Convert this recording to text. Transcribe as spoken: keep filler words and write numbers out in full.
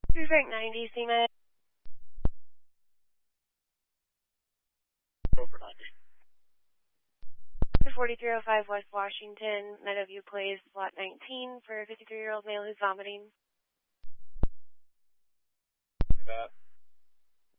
Frank ninety, C-Med. Over ninety. forty-three oh five West Washington, Meadowview Place, slot nineteen for a fifty-three-year-old male who's vomiting. That.